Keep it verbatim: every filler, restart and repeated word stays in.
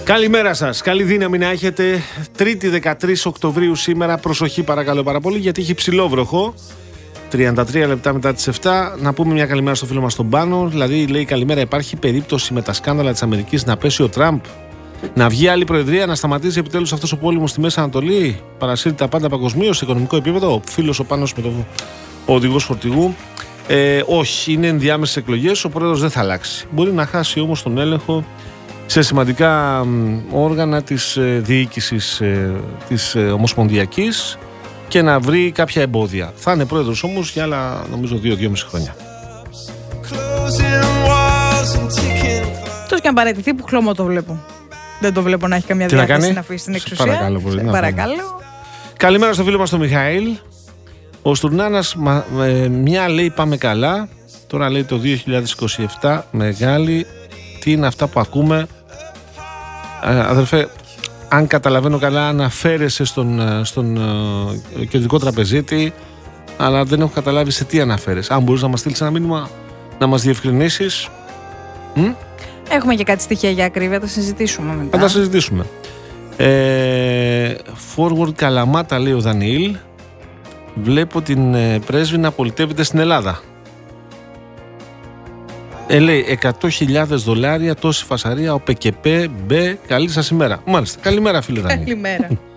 Καλημέρα σας, καλή δύναμη να έχετε. Τρίτη δεκατρείς Οκτωβρίου σήμερα. Προσοχή παρακαλώ πάρα πολύ, γιατί έχει ψηλό βροχό. τριάντα τρία λεπτά μετά τις επτά. Να πούμε μια καλημέρα στο φίλο μας τον Πάνο. Δηλαδή λέει καλημέρα, υπάρχει περίπτωση με τα σκάνδαλα της Αμερικής να πέσει ο Τραμπ, να βγει άλλη προεδρία, να σταματήσει επιτέλους αυτός ο πόλεμος στη Μέση Ανατολή, παρασύρει τα πάντα παγκοσμίως σε οικονομικό επίπεδο. Ο φίλος ο Πάνος με τον οδηγός φορτηγού. Ε, όχι, είναι ενδιάμεσες εκλογές, ο πρόεδρος δεν θα αλλάξει. Μπορεί να χάσει όμως τον έλεγχο σε σημαντικά όργανα της ε, διοίκησης ε, της ε, Ομοσπονδιακής και να βρει κάποια εμπόδια. Θα είναι πρόεδρος όμως για άλλα νομίζω δύο-δυόμιση χρόνια. Τόσο και αν παραιτηθεί, που χλωμό το βλέπω. Δεν το βλέπω να έχει καμία διάθεση να, να αφήσει την εξουσία. Παρακαλώ, πολύ, να παρακαλώ. Καλημέρα στο φίλο μας τον Μιχαήλ. Ο Στουρνάνας, ε, μια λέει πάμε καλά, τώρα λέει το δύο χιλιάδες είκοσι επτά, μεγάλη, τι είναι αυτά που ακούμε. Ε, αδερφέ, αν καταλαβαίνω καλά αναφέρεσαι στον, στον ε, κεντρικό τραπεζίτη, αλλά δεν έχω καταλάβει σε τι αναφέρεσαι. Αν μπορείς να μας στείλεις ένα μήνυμα, να μας διευκρινίσεις. Μ? Έχουμε και κάτι στοιχεία για ακρίβεια, θα συζητήσουμε μετά. Θα τα συζητήσουμε. Ε, forward Καλαμάτα λέει ο Δανιήλ. Βλέπω την ε, πρέσβη να πολιτεύεται στην Ελλάδα. Ε, λέει εκατό χιλιάδες δολάρια, τόση φασαρία, ο ΠΚΠ, μπε, καλή σας ημέρα. Μάλιστα, καλημέρα φίλε Δανιήλ. Καλημέρα.